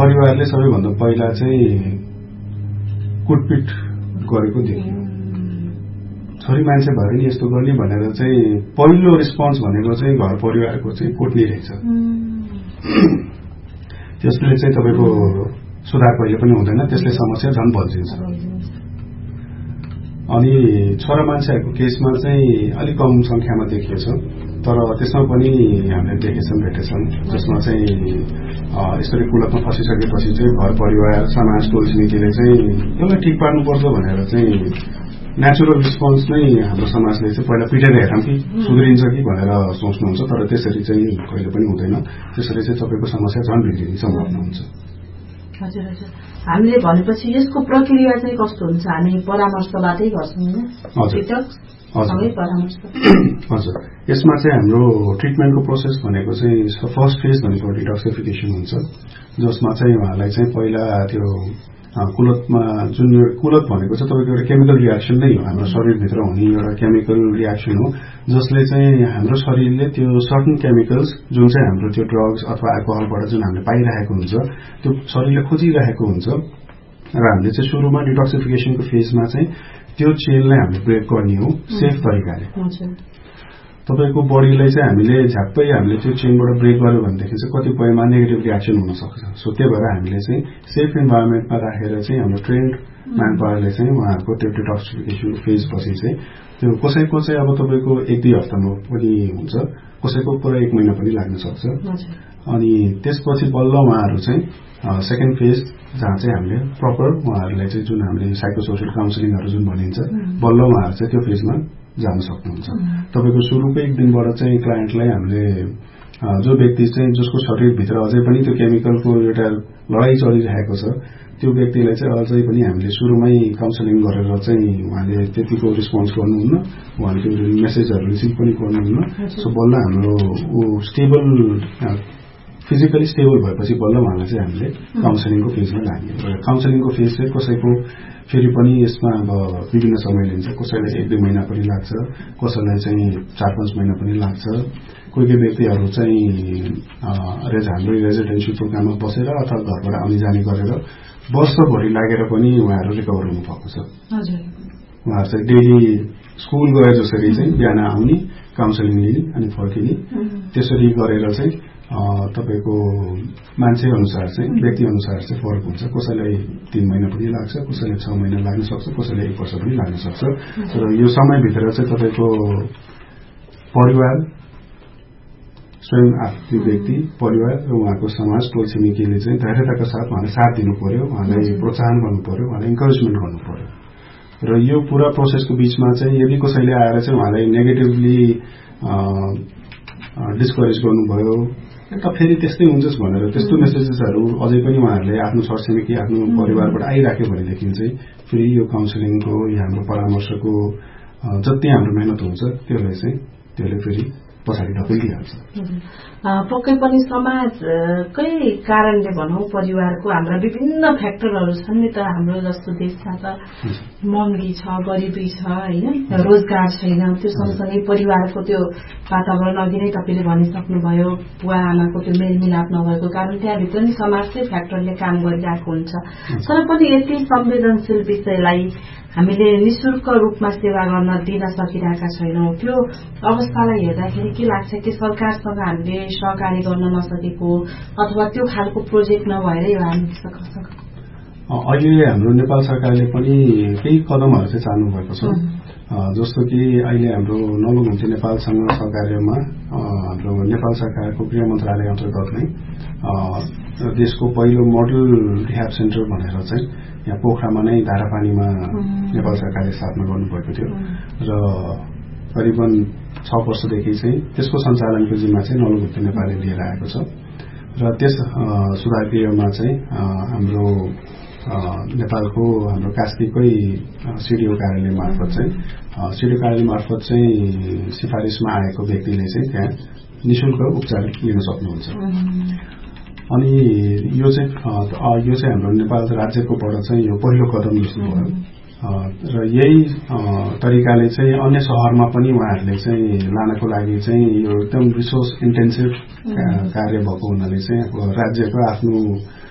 परिवारले सबैभन्दा पहिला चाहिँ कुटपिट गरेको देखियो। छोरी मान्छे भएर नि यस्तो गर्ने भनेर चाहिँ पहिलो रेस्पोन्स भनेको चाहिँ घर परिवारको चाहिँ कुट्ने रहेछ। त्यसले चाहिँ तपाईको सुधार कहिले पनि हुँदैन, त्यसले समस्या झन् बल्झिन्छ। अनि छोरा मान्छेहरूको केसमा चाहिँ अलिक कम संख्यामा देखिएछ, तर त्यसमा पनि हामीले भेटेछौँ जसमा चाहिँ यसरी कुलतमा फसिसकेपछि चाहिँ घर परिवार समाज टोल छिमेकीले चाहिँ यसलाई ठिक पार्नुपर्छ भनेर चाहिँ नेचुरल रिस्पोन्स नै हाम्रो समाजले चाहिँ पहिला पिटेर हेरौँ कि सुध्रिन्छ कि भनेर सोच्नुहुन्छ, तर त्यसरी चाहिँ कहिले पनि हुँदैन। त्यसरी चाहिँ तपाईँको समस्या झन् बिग्रिने सम्भावना हुन्छ। हजुर हजुर, हामीले भनेपछि यसको प्रक्रिया चाहिँ कस्तो हुन्छ? हामी परामर्शबाटै गर्छौँ नि? हजुर, यसमा चाहिँ हाम्रो ट्रिटमेन्टको प्रोसेस भनेको चाहिँ फर्स्ट फेज भनेको डिटक्सिफिकेसन हुन्छ, जसमा चाहिँ उहाँलाई चाहिँ पहिला त्यो कुलतमा जुन कुलत भनेको चाहिँ तपाईँको एउटा केमिकल रियाक्सन नै हो, हाम्रो शरीरभित्र हुने एउटा केमिकल रियाक्सन हो, जसले चाहिँ हाम्रो शरीरले त्यो सर्टन केमिकल्स जुन चाहिँ हाम्रो त्यो ड्रग्स अथवा एल्कोहलबाट जुन हामीले पाइरहेको हुन्छ त्यो शरीरले खोजिरहेको हुन्छ, र हामीले चाहिँ सुरुमा डिटक्सिफिकेसनको फेजमा चाहिँ त्यो चेनलाई हामीले ब्रेक गर्ने हो सेफ तरिकाले। तपाईँको बडीलाई चाहिँ हामीले झ्याप्पै हामीले त्यो चेनबाट ब्रेक गर्यो भनेदेखि चाहिँ कतिपयमा नेगेटिभ रियाक्सन हुन सक्छ। सो त्यही भएर हामीले चाहिँ सेफ इन्भाइरोमेन्टमा राखेर चाहिँ हाम्रो ट्रेन्ड म्यान पावरले चाहिँ उहाँहरूको त्यो डिटक्सिफिकेसन फेज पछि चाहिँ त्यो कसैको चाहिँ अब तपाईँको 1-2 हप्तामा पनि हुन्छ, कसैको पुरा 1 महिना पनि लाग्न सक्छ। अनि त्यसपछि बल्ल उहाँहरू चाहिँ सेकेन्ड फेज जहाँ चाहिँ हामीले प्रपर उहाँहरूलाई चाहिँ जुन हामीले साइकोसोसियल काउन्सिलिङहरू जुन भनिन्छ बल्ल उहाँहरू चाहिँ त्यो फेजमा जान सक्नुहुन्छ। तपाईँको सुरुकै 1 दिनबाट चाहिँ क्लायन्टलाई हामीले जो व्यक्ति चाहिँ जसको शरीरभित्र अझै पनि त्यो केमिकलको एउटा लडाई चलिरहेको छ त्यो व्यक्तिलाई चाहिँ अझै पनि हामीले सुरुमै काउन्सिलिङ गरेर चाहिँ उहाँले त्यतिको रिस्पोन्स गर्नुहुन्न, उहाँले त्यो मेसेजहरू रिसिभ पनि गर्नुहुन्न। सो बल्ल हाम्रो स्टेबल फिजिकली स्टेबल भएपछि बल्ल उहाँलाई चाहिँ हामीले काउन्सिलिङको फेजमा लाग्ने। काउन्सिलिङको फेज चाहिँ कसैको फेरि पनि यसमा अब विभिन्न समय लिन्छ, कसैलाई 1-2 महिना पनि लाग्छ, कसैलाई चाहिँ 4-5 महिना पनि लाग्छ। कोही व्यक्तिहरू चाहिँ हाम्रो रेजिडेन्सियल प्रोग्राममा बसेर अथवा घरबाट आउने जाने गरेर वर्षभरि लागेर पनि उहाँहरू रिकभर हुनुभएको छ। उहाँहरू चाहिँ डेली स्कुल गए जसरी चाहिँ बिहान आउने काउन्सिलिङ लिने अनि फर्किने, त्यसरी गरेर चाहिँ तपाईको मान्छे अनुसार चाहिँ व्यक्ति अनुसार चाहिँ फरक हुन्छ। कसैलाई 3 महिना पनि लाग्छ, कसैलाई 6 महिना लाग्न सक्छ, कसैलाई 1 वर्ष पनि लाग्न सक्छ। र यो समयभित्र चाहिँ तपाईँको परिवार स्वयं आफ्नो व्यक्ति परिवार र उहाँको समाज टोल छिमेकीले चाहिँ धैर्यताका साथ उहाँलाई साथ दिनु पर्यो, उहाँलाई प्रोत्साहन गर्नु पर्यो, उहाँलाई इन्करेजमेन्ट गर्नु पर्यो। र यो पूरा प्रोसेसको बीचमा चाहिँ यदि कसैले आएर चाहिँ उहाँलाई नेगेटिभली डिस्करेज गर्नुभयो त फेरि त्यस्तै हुन्छस् भनेर त्यस्तो मेसेजेसहरू अझै पनि उहाँहरूले आफ्नो छरछिमेकी आफ्नो परिवारबाट आइराख्यो भनेदेखि चाहिँ फेरि यो काउन्सिलिङको या हाम्रो परामर्शको जति हाम्रो मेहनत हुन्छ त्यसले फेरि पछाडि ढकलिदिइहाल्छ। पक्कै पनि समाजकै कारणले भनौँ परिवारको हाम्रा विभिन्न फ्याक्टरहरू छन् नि त। हाम्रो जस्तो देशमा त महँगी छ, गरिबी छ, होइन, रोजगार छैन, त्यो सँगसँगै परिवारको त्यो वातावरण अघि नै तपाईँले भनिसक्नुभयो बुवा आमाको त्यो मेलमिलाप नभएको कारण त्यहाँभित्र नि समाजकै फ्याक्टरले काम गरिरहेको हुन्छ। तर पनि यति संवेदनशील विषयलाई हामीले निशुल्क रूपमा सेवा गर्न दिन सकिरहेका छैनौं। त्यो अवस्थालाई हेर्दाखेरि के लाग्छ कि सरकारसँग हामीले सहकार्य गर्न नसकेको अथवा त्यो खालको प्रोजेक्ट नभएरै हो हामी सक्छौं? अहिले हाम्रो नेपाल सरकारले पनि केही कदमहरू चाहिँ चाल्नु भएको छ। जस्तो कि अहिले हाम्रो नलुघुम्ती नेपालसँग सहकार्यमा हाम्रो नेपाल सरकारको गृह मन्त्रालय अन्तर्गत नै देशको पहिलो मोडल रिह्याब सेन्टर भनेर चाहिँ यहाँ पोखरामा नै धारापानीमा नेपाल सरकारले स्थापना गर्नुभएको थियो र करिबन 6 वर्षदेखि चाहिँ त्यसको सञ्चालनको जिम्मा चाहिँ नलुघुम्ती नेपालले लिएर आएको छ। र त्यस सुधार गृहमा चाहिँ हाम्रो नेपालको हाम्रो कास्कीकै सिडिओ कार्यालय मार्फत चाहिँ सिफारिसमा आएको व्यक्तिले चाहिँ त्यहाँ निशुल्क उपचार लिन सक्नुहुन्छ। अनि यो चाहिँ हाम्रो नेपाल राज्यकोबाट चाहिँ यो पहिलो कदम जस्तो भयो। र यही तरिकाले चाहिँ अन्य शहरमा पनि उहाँहरूले चाहिँ लानको लागि चाहिँ यो एकदम रिसोर्स इन्टेन्सिभ कार्य भएको हुनाले चाहिँ राज्यको आफ्नो